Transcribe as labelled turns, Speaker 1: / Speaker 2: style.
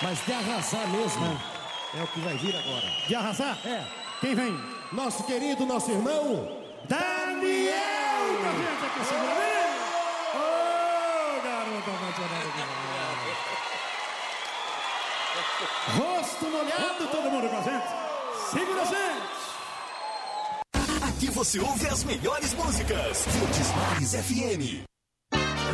Speaker 1: Mas de arrasar mesmo. É o que vai vir agora.
Speaker 2: De arrasar?
Speaker 1: É.
Speaker 2: Quem vem?
Speaker 1: Nosso querido, nosso irmão,
Speaker 2: Daniel! Tá vendo aqui, segura aí? Ô, garoto apaixonado demais. Rosto molhado, todo mundo com a gente. Segura a gente.
Speaker 3: Aqui você ouve as melhores músicas. Verdes Mares FM.